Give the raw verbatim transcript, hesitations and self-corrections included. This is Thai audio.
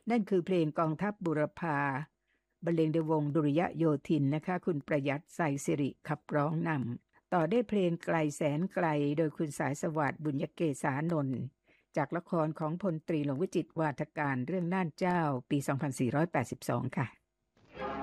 นั่นคือเพลงกองทัพบุรพาบรรเลงโดยวงดุริยโยธินนะคะคุณประยัติไสยสิริขับร้องนำต่อได้เพลงไกลแสนไกลโดยคุณสายสวัสดิ์บุญยเกษานนท์จากละครของพลตรีหลวงวิจิตรวาทการเรื่องน่านเจ้าปีสองพันสี่ร้อยแปดสิบสองค่ะ